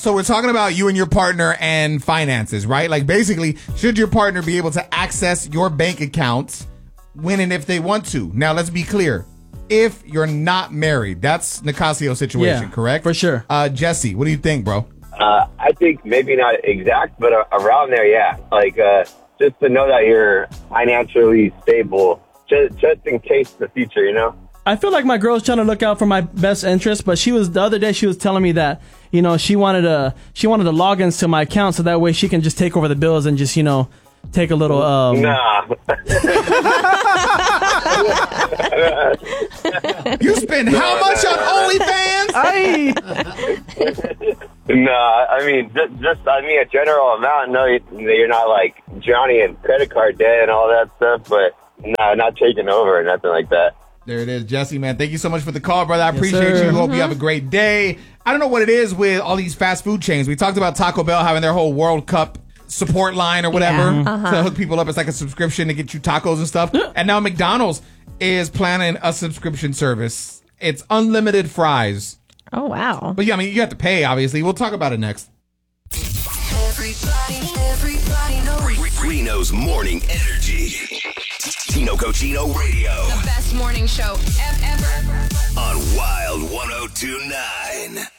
So we're talking about you and your partner and finances, right? Like basically, should your partner be able to access your bank accounts when and if they want to? Now, let's be clear. If you're not married, that's Nicasio's situation, correct? For sure. Jesse, what do you think, bro? I think maybe not exact, but around there, yeah. Like, just to know that you're financially stable, just in case the future, you know? I feel like my girl's trying to look out for my best interest, but the other day she was telling me that, you know, she wanted the logins to my account so that way she can just take over the bills and just, you know, take a little Nah. You spend how much on OnlyFans? Nah, I mean, just a general amount. No, you're not like drowning in credit card debt and all that stuff, but no, not taking over or nothing like that. There it is, Jesse, man. Thank you so much for the call, brother. I appreciate you. Hope you have a great day. I don't know what it is with all these fast food chains. We talked about Taco Bell having their whole World Cup support line or whatever to hook people up. It's like a subscription to get you tacos and stuff. And now McDonald's is planning a subscription service. It's unlimited fries. Oh, wow. But yeah, I mean, you have to pay, obviously. We'll talk about it next. Everybody knows. Reno's morning energy. Tino Cochino Radio. The best morning show ever. On Wild 102.9.